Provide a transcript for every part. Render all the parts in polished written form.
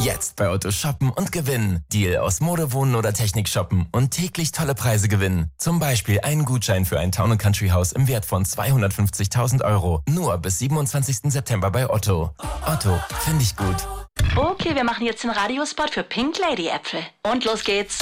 Jetzt bei Otto shoppen und gewinnen. Deal aus Mode, Wohnen oder Technik shoppen und täglich tolle Preise gewinnen. Zum Beispiel einen Gutschein für ein Town & Country Haus im Wert von 250.000 €. Nur bis 27. September bei Otto. Otto, finde ich gut. Okay, wir machen jetzt den Radiospot für Pink Lady Äpfel. Und los geht's.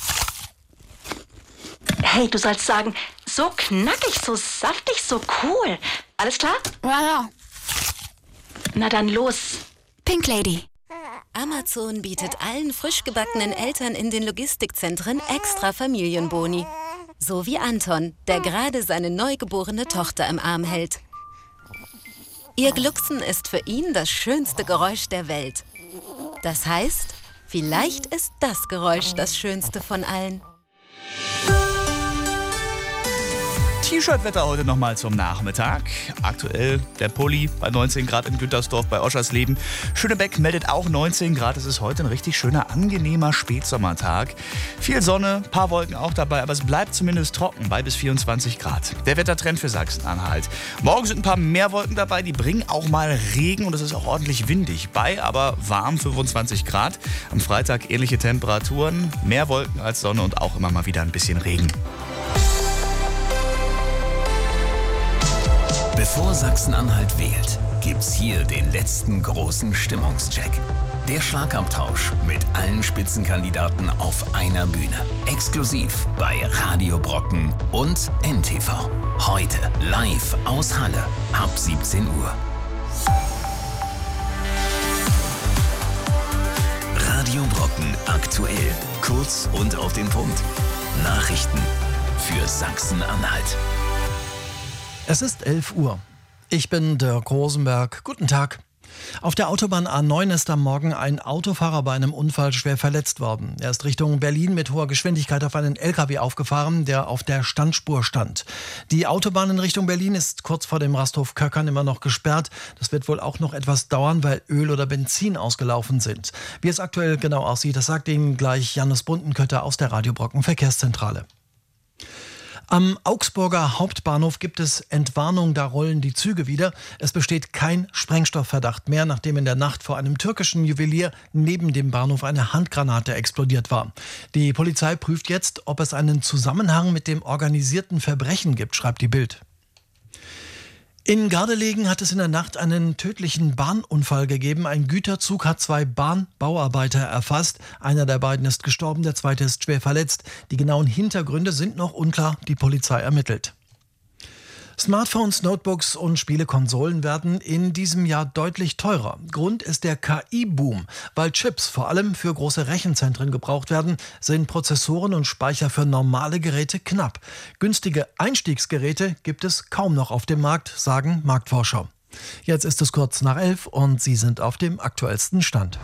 Hey, du sollst sagen, so knackig, so saftig, so cool. Alles klar? Ja. Na dann los. Pink Lady. Amazon bietet allen frisch gebackenen Eltern in den Logistikzentren extra Familienboni. So wie Anton, der gerade seine neugeborene Tochter im Arm hält. Ihr Glucksen ist für ihn das schönste Geräusch der Welt. Das heißt, vielleicht ist das Geräusch das schönste von allen. T-Shirt-Wetter heute nochmal zum Nachmittag. Aktuell der Pulli bei 19 Grad in Güntersdorf bei Oschersleben. Schönebeck meldet auch 19 Grad. Es ist heute ein richtig schöner, angenehmer Spätsommertag. Viel Sonne, paar Wolken auch dabei, aber es bleibt zumindest trocken bei bis 24 Grad. Der Wettertrend für Sachsen-Anhalt. Morgen sind ein paar mehr Wolken dabei, die bringen auch mal Regen und es ist auch ordentlich windig. Bei aber warm 25 Grad. Am Freitag ähnliche Temperaturen, mehr Wolken als Sonne und auch immer mal wieder ein bisschen Regen. Bevor Sachsen-Anhalt wählt, gibt's hier den letzten großen Stimmungscheck. Der Schlagabtausch mit allen Spitzenkandidaten auf einer Bühne. Exklusiv bei Radio Brocken und NTV. Heute live aus Halle ab 17 Uhr. Radio Brocken aktuell. Kurz und auf den Punkt. Nachrichten für Sachsen-Anhalt. Es ist 11 Uhr. Ich bin Dirk Rosenberg. Guten Tag. Auf der Autobahn A9 ist am Morgen ein Autofahrer bei einem Unfall schwer verletzt worden. Er ist Richtung Berlin mit hoher Geschwindigkeit auf einen LKW aufgefahren, der auf der Standspur stand. Die Autobahn in Richtung Berlin ist kurz vor dem Rasthof Köckern immer noch gesperrt. Das wird wohl auch noch etwas dauern, weil Öl oder Benzin ausgelaufen sind. Wie es aktuell genau aussieht, das sagt Ihnen gleich Jannis Buntenkötter aus der Radio Brocken Verkehrszentrale. Am Augsburger Hauptbahnhof gibt es Entwarnung, da rollen die Züge wieder. Es besteht kein Sprengstoffverdacht mehr, nachdem in der Nacht vor einem türkischen Juwelier neben dem Bahnhof eine Handgranate explodiert war. Die Polizei prüft jetzt, ob es einen Zusammenhang mit dem organisierten Verbrechen gibt, schreibt die Bild. In Gardelegen hat es in der Nacht einen tödlichen Bahnunfall gegeben. Ein Güterzug hat 2 Bahnbauarbeiter erfasst. Einer der beiden ist gestorben, der zweite ist schwer verletzt. Die genauen Hintergründe sind noch unklar. Die Polizei ermittelt. Smartphones, Notebooks und Spielekonsolen werden in diesem Jahr deutlich teurer. Grund ist der KI-Boom. Weil Chips vor allem für große Rechenzentren gebraucht werden, sind Prozessoren und Speicher für normale Geräte knapp. Günstige Einstiegsgeräte gibt es kaum noch auf dem Markt, sagen Marktforscher. Jetzt ist es kurz nach 11 und Sie sind auf dem aktuellsten Stand.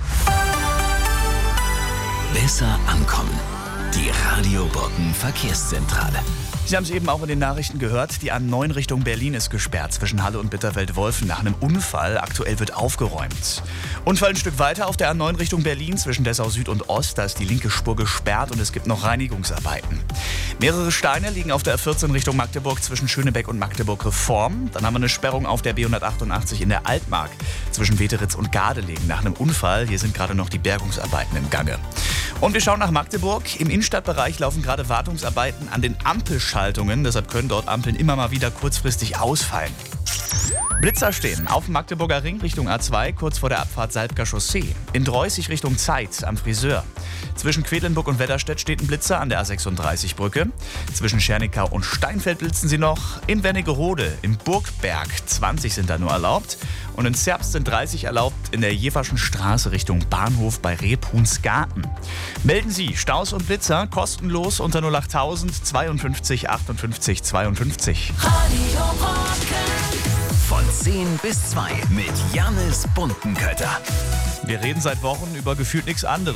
Besser ankommen. Die Radio Brocken Verkehrszentrale. Sie haben es eben auch in den Nachrichten gehört, die A9 Richtung Berlin ist gesperrt zwischen Halle und Bitterfeld-Wolfen nach einem Unfall. Aktuell wird aufgeräumt. Unfall ein Stück weiter auf der A9 Richtung Berlin zwischen Dessau Süd und Ost. Da ist die linke Spur gesperrt und es gibt noch Reinigungsarbeiten. Mehrere Steine liegen auf der A14 Richtung Magdeburg zwischen Schönebeck und Magdeburg-Reform. Dann haben wir eine Sperrung auf der B188 in der Altmark zwischen Weteritz und Gardelegen nach einem Unfall. Hier sind gerade noch die Bergungsarbeiten im Gange. Und wir schauen nach Magdeburg. Im Innenstadtbereich laufen gerade Wartungsarbeiten an den Ampelschaltungen. Deshalb können dort Ampeln immer mal wieder kurzfristig ausfallen. Blitzer stehen auf dem Magdeburger Ring Richtung A2, kurz vor der Abfahrt Salbker Chaussee. In Dreußig Richtung Zeitz am Friseur. Zwischen Quedlinburg und Wetterstedt steht ein Blitzer an der A36-Brücke. Zwischen Schernickau und Steinfeld blitzen sie noch. In Wernigerode, im Burgberg 20 sind da nur erlaubt. Und in Zerbst sind 30 erlaubt in der Jeverschen Straße Richtung Bahnhof bei Rebhuhnsgarten. Melden Sie Staus und Blitzer kostenlos unter 08000 52 58 52. Radio Brocken. Von 10 bis 2 mit Jannis Buntenkötter. Wir reden seit Wochen über gefühlt nichts anderes.